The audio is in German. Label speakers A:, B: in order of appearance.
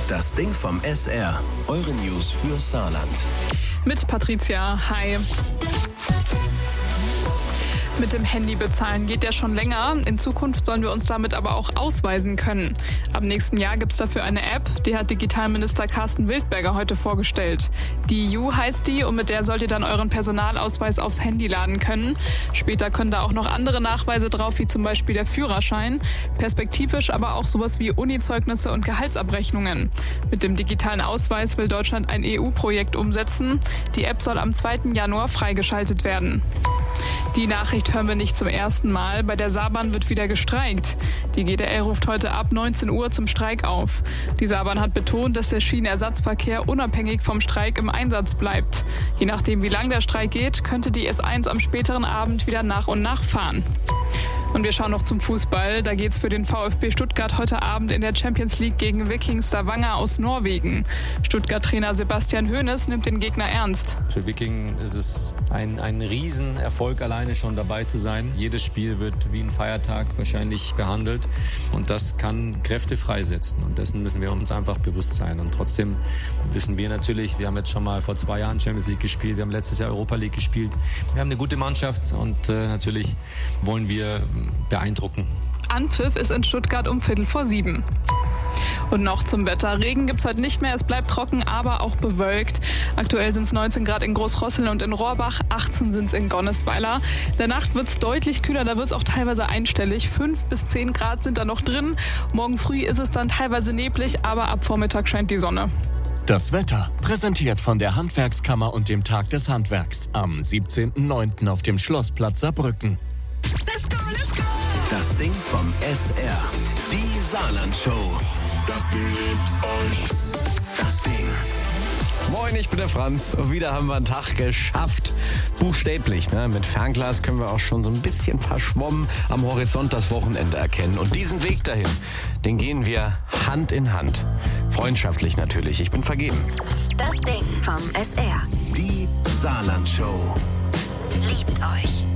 A: Das Ding vom SR. Eure News für Saarland.
B: Mit Patricia. Hi. Mit dem Handy bezahlen geht ja schon länger. In Zukunft sollen wir uns damit aber auch ausweisen können. Ab nächstem Jahr gibt es dafür eine App, die hat Digitalminister Carsten Wildberger heute vorgestellt. Die EU heißt die und mit der sollt ihr dann euren Personalausweis aufs Handy laden können. Später können da auch noch andere Nachweise drauf, wie zum Beispiel der Führerschein. Perspektivisch aber auch sowas wie Uni-Zeugnisse und Gehaltsabrechnungen. Mit dem digitalen Ausweis will Deutschland ein EU-Projekt umsetzen. Die App soll am 2. Januar freigeschaltet werden. Die Nachricht hören wir nicht zum ersten Mal. Bei der Saarbahn wird wieder gestreikt. Die GDL ruft heute ab 19 Uhr zum Streik auf. Die Saarbahn hat betont, dass der Schienenersatzverkehr unabhängig vom Streik im Einsatz bleibt. Je nachdem, wie lang der Streik geht, könnte die S1 am späteren Abend wieder nach und nach fahren. Und wir schauen noch zum Fußball. Da geht's für den VfB Stuttgart heute Abend in der Champions League gegen Viking Stavanger aus Norwegen. Stuttgart-Trainer Sebastian Hoeneß nimmt den Gegner ernst.
C: Für Viking ist es ein Riesenerfolg, alleine schon dabei zu sein. Jedes Spiel wird wie ein Feiertag wahrscheinlich behandelt und das kann Kräfte freisetzen. Und dessen müssen wir uns einfach bewusst sein. Und trotzdem wissen wir natürlich, wir haben jetzt schon mal vor 2 Jahren Champions League gespielt, wir haben letztes Jahr Europa League gespielt. Wir haben eine gute Mannschaft und natürlich wollen wir beeindrucken.
B: Anpfiff ist in Stuttgart um 6:15. Und noch zum Wetter. Regen gibt's heute nicht mehr, es bleibt trocken, aber auch bewölkt. Aktuell sind es 19 Grad in Großrosseln und in Rohrbach, 18 sind es in Gonnesweiler. In der Nacht wird es deutlich kühler, da wird es auch teilweise einstellig. 5 bis 10 Grad sind da noch drin. Morgen früh ist es dann teilweise neblig, aber ab Vormittag scheint die Sonne.
D: Das Wetter, präsentiert von der Handwerkskammer und dem Tag des Handwerks am 17.09. auf dem Schlossplatz Saarbrücken.
A: Das Ding vom SR. Die Saarland-Show. Das Ding liebt euch. Das Ding.
E: Moin, ich bin der Franz. Und wieder haben wir einen Tag geschafft. Buchstäblich, ne? Mit Fernglas können wir auch schon so ein bisschen verschwommen am Horizont das Wochenende erkennen. Und diesen Weg dahin, den gehen wir Hand in Hand. Freundschaftlich natürlich. Ich bin vergeben.
F: Das Ding vom SR.
A: Die Saarland-Show.
F: Liebt euch.